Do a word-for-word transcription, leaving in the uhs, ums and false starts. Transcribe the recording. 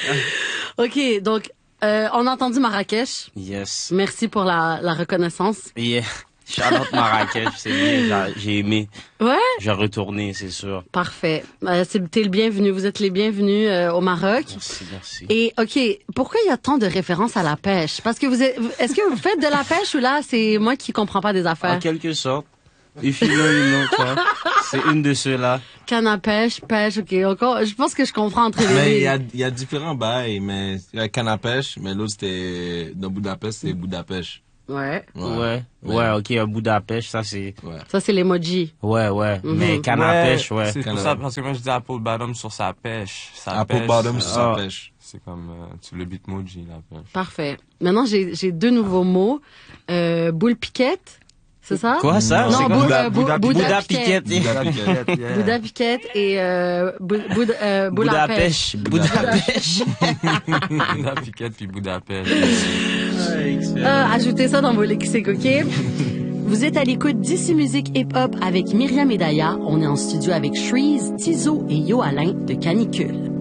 OK, donc, euh, on a entendu Marrakech. Yes. Merci pour la, la reconnaissance. Yeah. Charlotte Marrakech, c'est bien, j'ai, j'ai aimé. Ouais? Je vais retourner, c'est sûr. Parfait. Euh, c'est, t'es le bienvenu. Vous êtes les bienvenus euh, au Maroc. Merci, merci. Et, OK, pourquoi il y a tant de références à la pêche? Parce que vous êtes, est-ce que vous faites de la pêche ou là, c'est moi qui comprends pas des affaires? En quelque sorte. If you know, you know, quoi. C'est une de ceux-là. Canne à pêche, pêche, OK. Encore, je pense que je comprends entre les Mais il deux. y a, il y a différents bails, mais il y a canne à pêche, mais l'autre c'était, dans Budapest, c'est Budapest. Ouais. Ouais. Ouais, ouais, ok, un bout à pêche, ça c'est... Ouais. Ça, c'est l'emoji. Ouais, ouais. Mhm. Mais canne à pêche, ouais. C'est pour ça, parce que moi je dis Apple Bottom sur sa pêche. Sa Apple pêche, bottom euh, sur sa ah. pêche. C'est comme, euh, tu le bitmoji, la pêche. Parfait. Maintenant, j'ai, j'ai deux nouveaux mots. Euh, boule piquette. C'est ça? Quoi, ça? Non, C'est quoi? boule, Bouddha- euh, bou- Bouddha- Bouddha Bouddha piquette. piquette. Budapest. Bouddha piquette et euh, bou- boud- euh, boule Bouddha à pêche. pêche. Bouddha pêche. Bouddha Piquette puis Budapest. Ah, ajoutez ça dans vos lexiques, OK? Vous êtes à l'écoute d'Ici Musique Hip Hop avec Myriam et Daya. On est en studio avec Shreeze, Tizo et Yo Alain de Canicule.